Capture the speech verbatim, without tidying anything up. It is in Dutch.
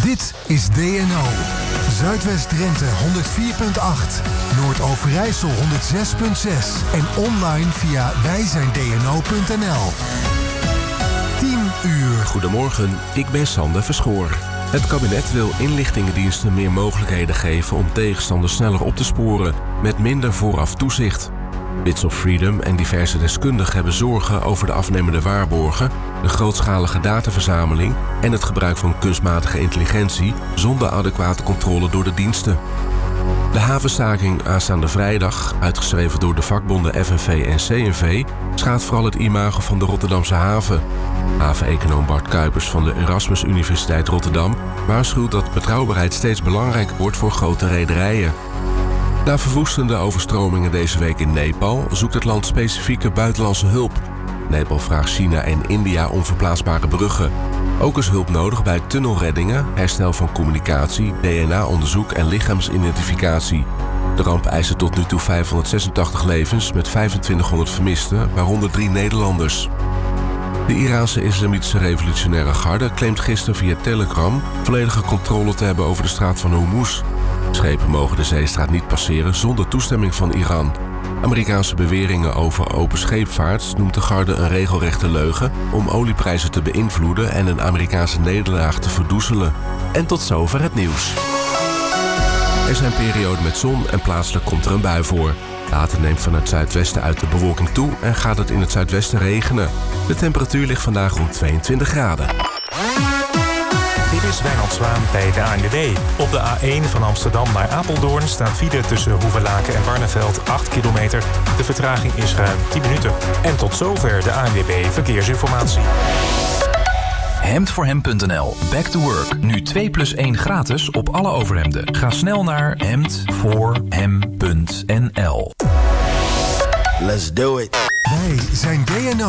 Dit is D N O. Zuidwest-Drenthe honderd vier komma acht. Noord-Overijssel honderd zes komma zes. En online via wij zijn D N O punt N L. tien uur. Goedemorgen, ik ben Sander Verschoor. Het kabinet wil inlichtingendiensten meer mogelijkheden geven om tegenstanders sneller op te sporen, met minder vooraf toezicht. Bits of Freedom en diverse deskundigen hebben zorgen over de afnemende waarborgen, de grootschalige dataverzameling en het gebruik van kunstmatige intelligentie zonder adequate controle door de diensten. De havenstaking aanstaande vrijdag, uitgeschreven door de vakbonden F N V en C N V, schaadt vooral het imago van de Rotterdamse haven. Haveneconoom Bart Kuipers van de Erasmus Universiteit Rotterdam waarschuwt dat betrouwbaarheid steeds belangrijker wordt voor grote rederijen. Na verwoestende overstromingen deze week in Nepal zoekt het land specifieke buitenlandse hulp. Nepal vraagt China en India om verplaatsbare bruggen. Ook is hulp nodig bij tunnelreddingen, herstel van communicatie, D N A-onderzoek en lichaamsidentificatie. De ramp eiste tot nu toe vijfhonderdzesentachtig levens met vijfentwintighonderd vermisten, waaronder drie Nederlanders. De Iraanse Islamitische Revolutionaire Garde claimt gisteren via Telegram volledige controle te hebben over de straat van Hormuz. Schepen mogen de zeestraat niet passeren zonder toestemming van Iran. Amerikaanse beweringen over open scheepvaart noemt de Garde een regelrechte leugen om olieprijzen te beïnvloeden en een Amerikaanse nederlaag te verdoezelen. En tot zover het nieuws. Er zijn perioden met zon en plaatselijk komt er een bui voor. Later neemt van het zuidwesten uit de bewolking toe en gaat het in het zuidwesten regenen. De temperatuur ligt vandaag rond tweeëntwintig graden. Dit is Wijnand Zwaan bij de A N W B. Op de A één van Amsterdam naar Apeldoorn staat file tussen Hoevelaken en Barneveld acht kilometer. De vertraging is ruim tien minuten. En tot zover de A N W B Verkeersinformatie. hemd voor hem punt n l. Back to work. Nu twee plus één gratis op alle overhemden. Ga snel naar hemd voor hem punt n l. Let's do it. Wij zijn D N O.